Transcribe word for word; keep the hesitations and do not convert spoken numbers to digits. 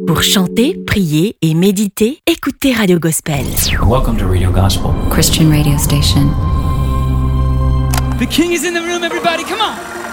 Pour chanter, prier et méditer, écoutez Radio Gospel. Welcome to Radio Gospel, Christian radio station. The King is in the room, everybody, come on!